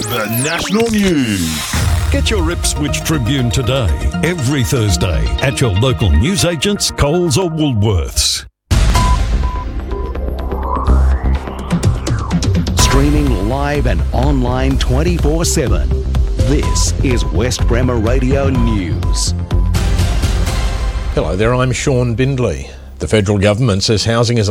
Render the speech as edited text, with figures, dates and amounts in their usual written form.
The national news. Get your Ipswich Tribune today, every Thursday, at your local newsagents, Coles or Woolworths. Streaming live and online 24/7. This is West Bremer Radio News. Hello there, I'm Sean Bindley. The federal government says housing is